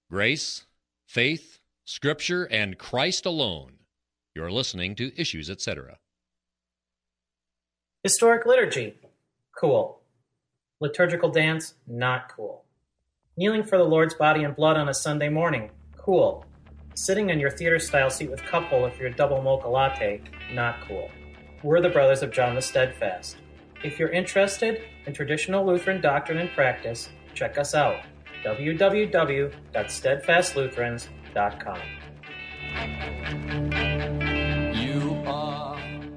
Grace, faith, Scripture, and Christ alone. You're listening to Issues, Etc. Historic liturgy, cool. Liturgical dance, not cool. Kneeling for the Lord's body and blood on a Sunday morning, cool. Sitting in your theater-style seat with cup holder for your double mocha latte, not cool. We're the Brothers of John the Steadfast. If you're interested in traditional Lutheran doctrine and practice, check us out. www.steadfastlutherans.com. You are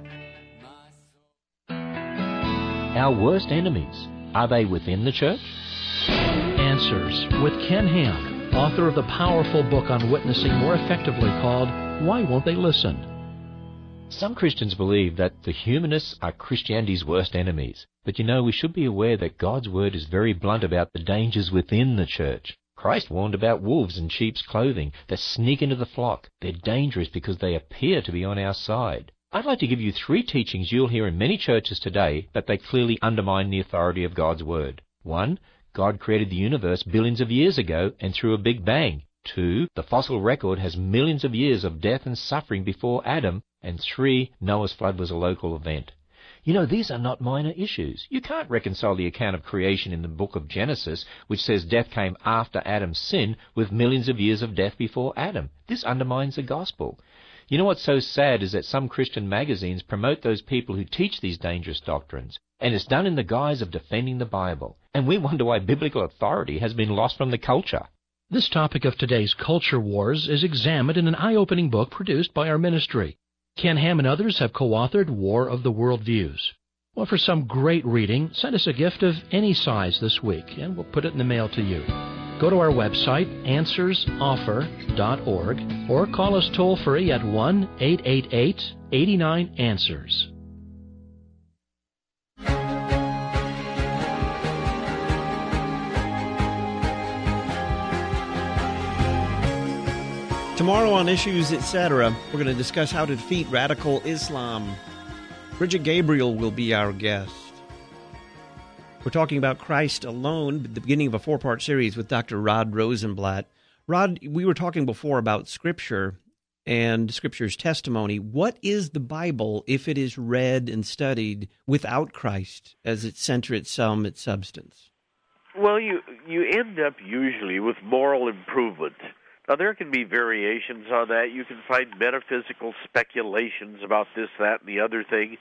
Our worst enemies, are they within the church? Answers with Ken Ham, author of the powerful book on witnessing more effectively called Why Won't They Listen? Some Christians believe that the humanists are Christianity's worst enemies. But you know, we should be aware that God's word is very blunt about the dangers within the church. Christ warned about wolves in sheep's clothing that sneak into the flock. They're dangerous because they appear to be on our side. I'd like to give you 3 teachings you'll hear in many churches today, but they clearly undermine the authority of God's word. 1. God created the universe billions of years ago and through a big bang. 2. The fossil record has millions of years of death and suffering before Adam. And 3. Noah's flood was a local event. You know, these are not minor issues. You can't reconcile the account of creation in the book of Genesis, which says death came after Adam's sin, with millions of years of death before Adam. This undermines the gospel. You know what's so sad is that some Christian magazines promote those people who teach these dangerous doctrines, and it's done in the guise of defending the Bible. And we wonder why biblical authority has been lost from the culture. This topic of today's culture wars is examined in an eye-opening book produced by our ministry. Ken Ham and others have co-authored War of the Worldviews. Well, for some great reading, send us a gift of any size this week, and we'll put it in the mail to you. Go to our website, answersoffer.org, or call us toll-free at 1-888-89-ANSWERS. Tomorrow on Issues, Etc., we're going to discuss how to defeat radical Islam. Bridget Gabriel will be our guest. We're talking about Christ alone, at the beginning of a 4-part series with Dr. Rod Rosenblatt. Rod, we were talking before about Scripture and Scripture's testimony. What is the Bible if it is read and studied without Christ as its center, its sum, its substance? Well, you end up usually with moral improvement. Now, there can be variations on that. You can find metaphysical speculations about this, that, and the other thing.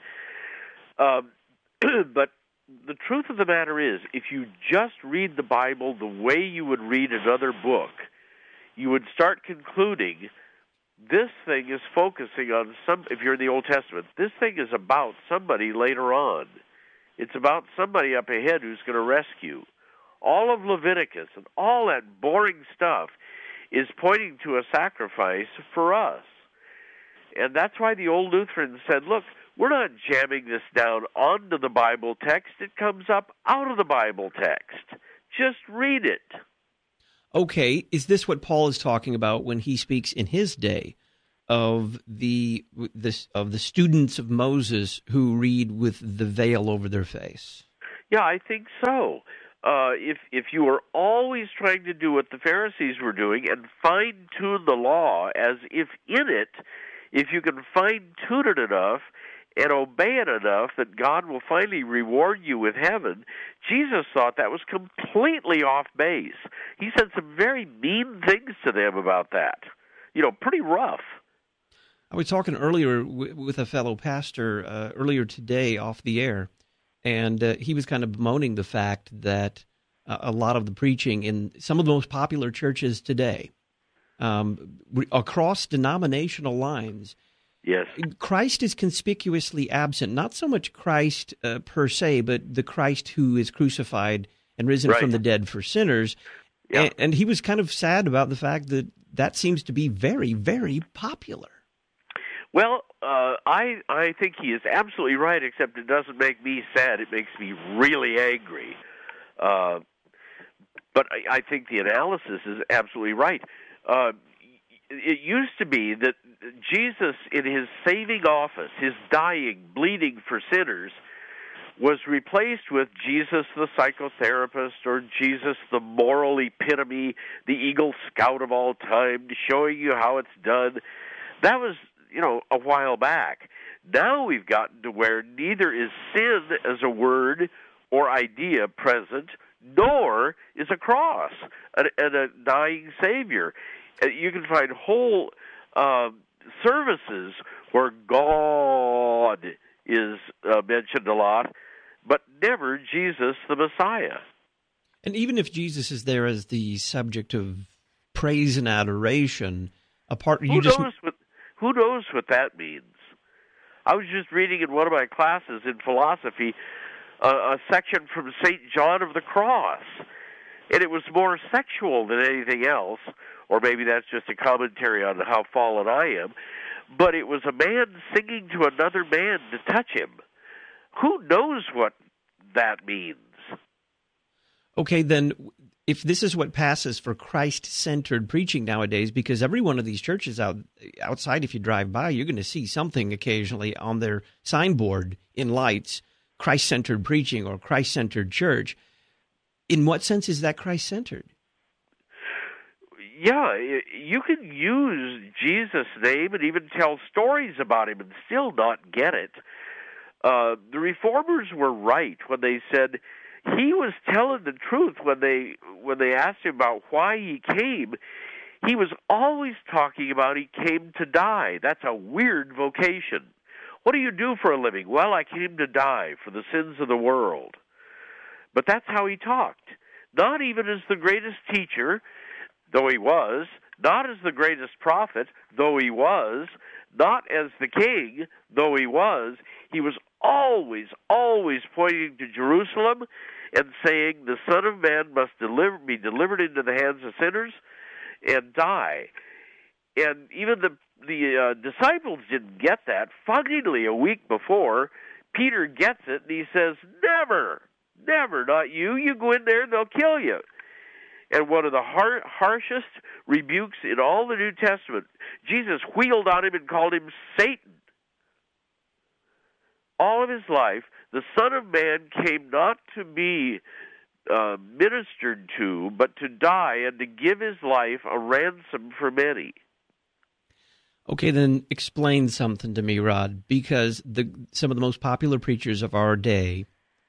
But the truth of the matter is, if you just read the Bible the way you would read another book, you would start concluding this thing is focusing on if you're in the Old Testament, this thing is about somebody later on. It's about somebody up ahead who's going to rescue. All of Leviticus and all that boring stuff is pointing to a sacrifice for us. And that's why the old Lutherans said, look, we're not jamming this down onto the Bible text. It comes up out of the Bible text. Just read it. Okay, is this what Paul is talking about when he speaks in his day of the students of Moses who read with the veil over their face? Yeah, I think so. If you were always trying to do what the Pharisees were doing and fine-tune the law as if in it, if you can fine-tune it enough and obey it enough that God will finally reward you with heaven, Jesus thought that was completely off base. He said some very mean things to them about that. You know, pretty rough. I was talking earlier with a fellow pastor earlier today off the air, and he was kind of bemoaning the fact that a lot of the preaching in some of the most popular churches today, across denominational lines, yes, Christ is conspicuously absent. Not so much Christ per se, but the Christ who is crucified and risen from the dead for sinners. Yeah. And he was kind of sad about the fact that that seems to be very, very popular. Well, I think he is absolutely right, except it doesn't make me sad. It makes me really angry. But I think the analysis is absolutely right. It used to be that Jesus, in his saving office, his dying, bleeding for sinners, was replaced with Jesus the psychotherapist or Jesus the moral epitome, the Eagle Scout of all time, showing you how it's done. That was, a while back. Now we've gotten to where neither is sin as a word or idea present, nor is a cross and a dying Savior. You can find whole services where God is mentioned a lot, but never Jesus the Messiah. And even if Jesus is there as the subject of praise and adoration, who knows what that means? I was just reading in one of my classes in philosophy a section from St. John of the Cross, and it was more sexual than anything else, or maybe that's just a commentary on how fallen I am, but it was a man singing to another man to touch him. Who knows what that means? Okay, then, if this is what passes for Christ-centered preaching nowadays, because every one of these churches outside, if you drive by, you're going to see something occasionally on their signboard in lights, Christ-centered preaching or Christ-centered church. In what sense is that Christ-centered? Yeah, you can use Jesus' name and even tell stories about him and still not get it. The Reformers were right when they said he was telling the truth when they asked him about why he came. He was always talking about he came to die. That's a weird vocation. What do you do for a living? Well, I came to die for the sins of the world. But that's how he talked. Not even as the greatest teacher, though he was, not as the greatest prophet, though he was, not as the king, though he was always pointing to Jerusalem and saying the Son of Man must be delivered into the hands of sinners and die. And even the disciples didn't get that. Finally, a week before, Peter gets it, and he says, never, not you. You go in there and they'll kill you. And one of the harshest rebukes in all the New Testament, Jesus wheeled on him and called him Satan. All of his life, the Son of Man came not to be ministered to, but to die and to give his life a ransom for many. Okay, then explain something to me, Rod, because some of the most popular preachers of our day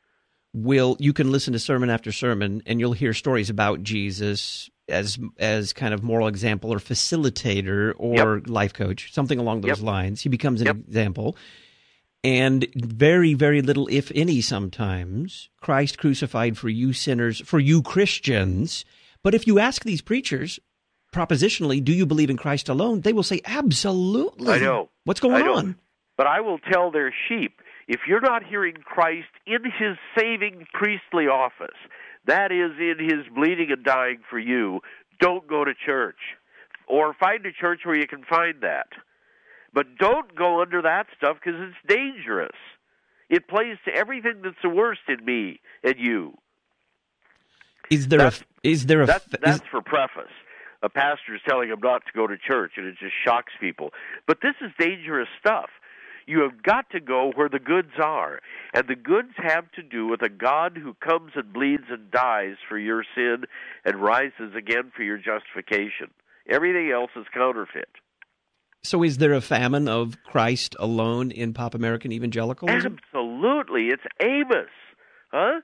you can listen to sermon after sermon, and you'll hear stories about Jesus as kind of moral example or facilitator or life coach, something along those lines. He becomes an example. And very, very little, if any, sometimes, Christ crucified for you sinners, for you Christians. But if you ask these preachers, propositionally, do you believe in Christ alone? They will say, absolutely. I know. What's going on? But I will tell their sheep, if you're not hearing Christ in his saving priestly office, that is, in his bleeding and dying for you, don't go to church. Or find a church where you can find that. But don't go under that stuff because it's dangerous. It plays to everything that's the worst in me and you. That's for preface. A pastor is telling him not to go to church, and it just shocks people. But this is dangerous stuff. You have got to go where the goods are. And the goods have to do with a God who comes and bleeds and dies for your sin and rises again for your justification. Everything else is counterfeit. So is there a famine of Christ alone in pop American evangelicalism? Absolutely. It's Amos. Huh?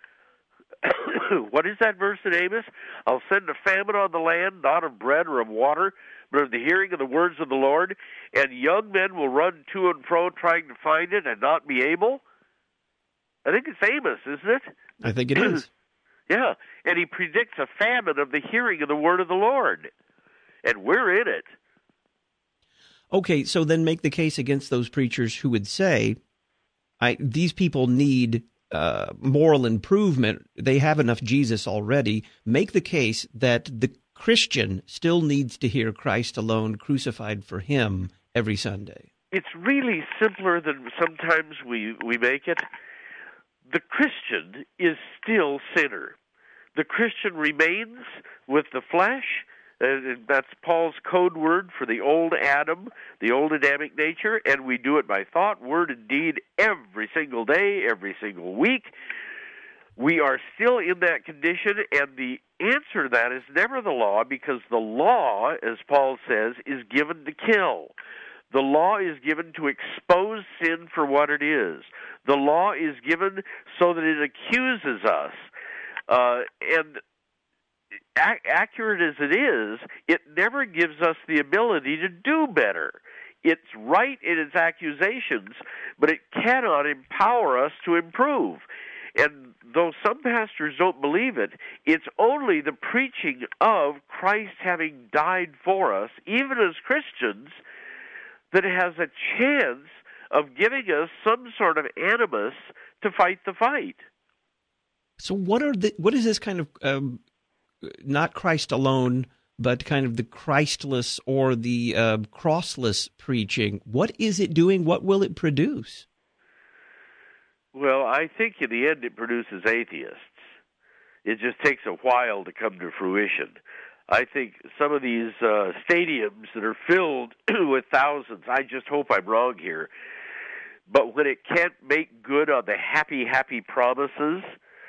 What is that verse in Amos? I'll send a famine on the land, not of bread or of water, but of the hearing of the words of the Lord, and young men will run to and fro trying to find it and not be able. I think it's Amos, isn't it? I think it is. Yeah, and he predicts a famine of the hearing of the word of the Lord, and we're in it. Okay, so then make the case against those preachers who would say, these people need moral improvement. They have enough Jesus already. Make the case that the Christian still needs to hear Christ alone crucified for him every Sunday. It's really simpler than sometimes we make it. The Christian is still sinner. The Christian remains with the flesh, That's Paul's code word for the old Adam, the old Adamic nature, and we do it by thought, word, and deed every single day, every single week. We are still in that condition, and the answer to that is never the law, because the law, as Paul says, is given to kill. The law is given to expose sin for what it is. The law is given so that it accuses us. And accurate as it is, it never gives us the ability to do better. It's right in its accusations, but it cannot empower us to improve. And though some pastors don't believe it, it's only the preaching of Christ having died for us, even as Christians, that has a chance of giving us some sort of animus to fight the fight. So what is this kind of, not Christ alone, but kind of the Christless or the crossless preaching? What is it doing? What will it produce? Well, I think in the end it produces atheists. It just takes a while to come to fruition. I think some of these stadiums that are filled with thousands, I just hope I'm wrong here, but when it can't make good on the happy promises,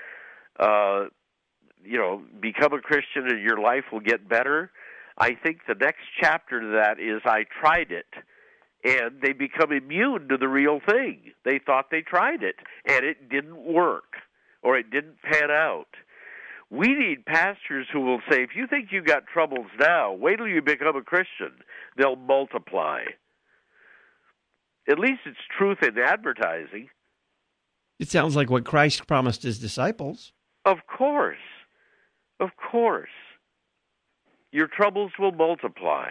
become a Christian and your life will get better, I think the next chapter to that is I tried it, and they become immune to the real thing. They thought they tried it, and it didn't work, or it didn't pan out. We need pastors who will say, if you think you've got troubles now, wait till you become a Christian. They'll multiply. At least it's truth in advertising. It sounds like what Christ promised his disciples. Of course. Of course. Your troubles will multiply.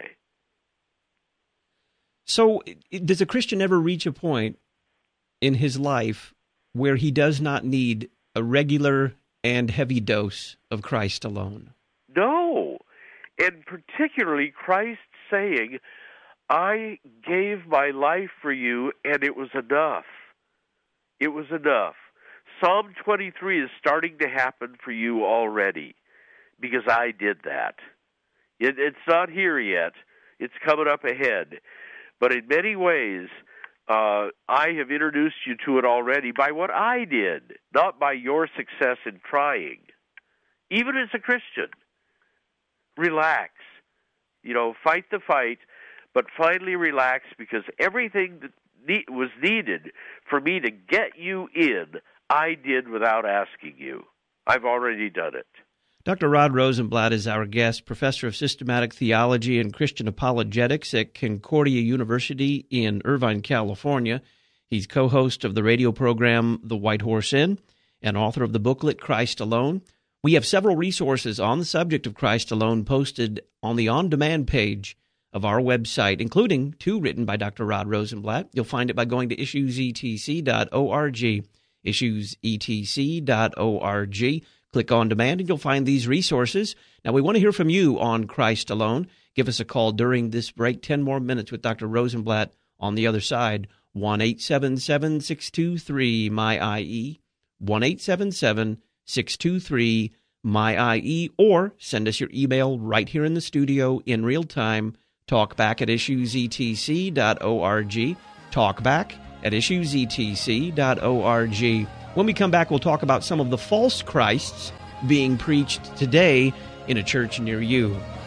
So does a Christian ever reach a point in his life where he does not need a regular and heavy dose of Christ alone? No. And particularly Christ saying, I gave my life for you, and it was enough. It was enough. Psalm 23 is starting to happen for you already, because I did that. It's not here yet. It's coming up ahead. But in many ways, I have introduced you to it already by what I did, not by your success in trying. Even as a Christian, relax. Fight the fight, but finally relax, because everything that was needed for me to get you in, I did without asking you. I've already done it. Dr. Rod Rosenblatt is our guest, professor of systematic theology and Christian apologetics at Concordia University in Irvine, California. He's co-host of the radio program The White Horse Inn and author of the booklet Christ Alone. We have several resources on the subject of Christ Alone posted on the on-demand page of our website, including 2 written by Dr. Rod Rosenblatt. You'll find it by going to issuesetc.org, issuesetc.org. Click on demand and you'll find these resources. Now, we want to hear from you on Christ Alone. Give us a call during this break. 10 more minutes with Dr. Rosenblatt on the other side. 1-877-623-MY-IE, 1-877-623-MY-IE, or send us your email right here in the studio in real time. Talkback@issuesetc.org. Talkback@issuesetc.org. When we come back, we'll talk about some of the false Christs being preached today in a church near you.